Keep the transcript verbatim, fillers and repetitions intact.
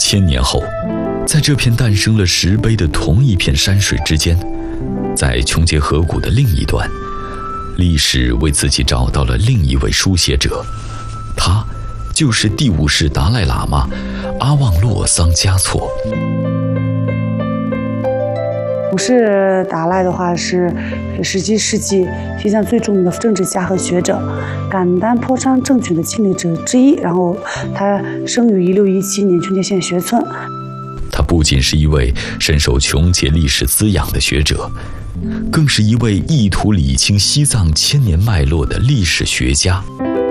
千年后，在这片诞生了石碑的同一片山水之间，在琼结河谷的另一端，历史为自己找到了另一位书写者，他就是第五世达赖喇嘛阿旺洛桑嘉措。 五世达赖的话是十七世纪西藏最著名的政治家和学者，甘丹颇昌政权的亲历者之一。然后他生于一六一七年琼结县学村。 他不仅是一位深受琼结历史滋养的学者，更是一位意图理清西藏千年脉络的历史学家。